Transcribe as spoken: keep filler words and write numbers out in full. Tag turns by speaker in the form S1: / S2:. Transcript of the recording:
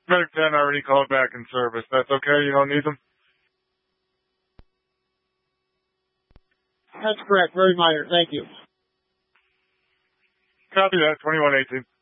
S1: Medic ten already called back in service. That's okay? You don't need them?
S2: That's correct. Very minor. Thank you.
S1: Copy that. twenty-one eighteen.